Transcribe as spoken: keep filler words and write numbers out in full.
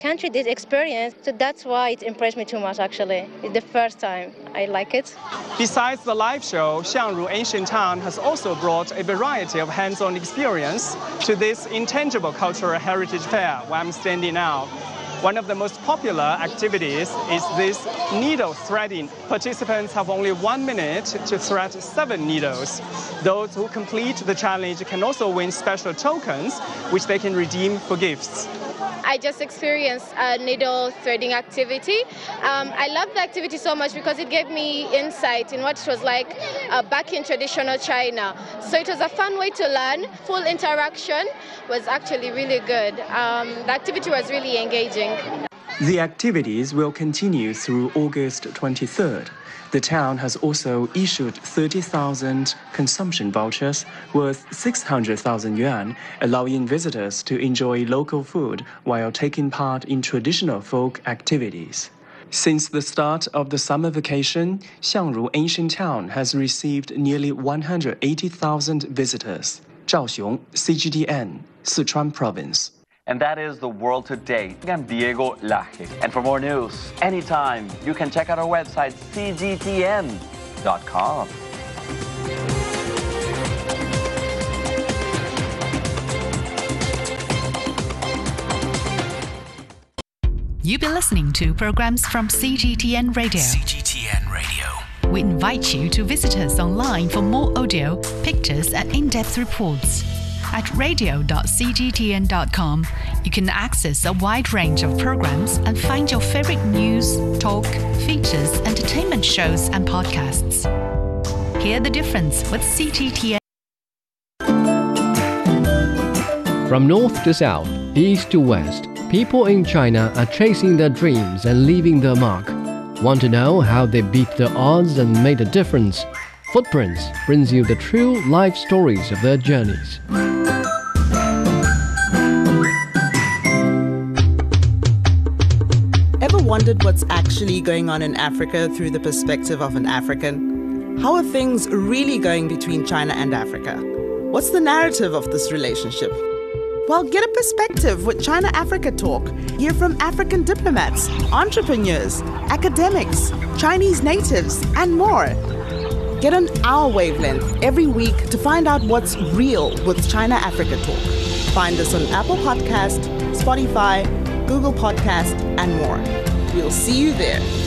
country this experience, so that's why it impressed me too much actually. It's the first time I like it. Besides the live show, Xiangru Ancient Town has also brought a variety of hands-on experience to this intangible cultural heritage fair where I'm standing now. One of the most popular activities is this needle threading. Participants have only one minute to thread seven needles. Those who complete the challenge can also win special tokens, which they can redeem for gifts. I just experienced a needle threading activity. Um, I loved the activity so much because it gave me insight in what it was like uh, back in traditional China. So it was a fun way to learn. Full interaction was actually really good. Um, the activity was really engaging. The activities will continue through August twenty-third. The town has also issued thirty thousand consumption vouchers worth six hundred thousand yuan, allowing visitors to enjoy local food while taking part in traditional folk activities. Since the start of the summer vacation, Xiangru Ancient Town has received nearly one hundred eighty thousand visitors. Zhao Xiong, C G T N, Sichuan Province. And that is the world today. I'm Diego Laje. And for more news, anytime, you can check out our website, c g t n dot com. You've been listening to programs from C G T N Radio. C G T N Radio. We invite you to visit us online for more audio, pictures, and in-depth reports. At radio dot c g t n dot com, you can access a wide range of programs and find your favorite news, talk, features, entertainment shows, and podcasts. Hear the difference with C G T N. From north to south, east to west, people in China are chasing their dreams and leaving their mark. Want to know how they beat the odds and made a difference? Footprints brings you the true life stories of their journeys. Ever wondered what's actually going on in Africa through the perspective of an African? How are things really going between China and Africa? What's the narrative of this relationship? Well, get a perspective with China-Africa Talk. Hear from African diplomats, entrepreneurs, academics, Chinese natives, and more. Get on our wavelength every week to find out what's real with China-Africa Talk. Find us on Apple Podcast, Spotify, Google Podcast, and more. We'll see you there.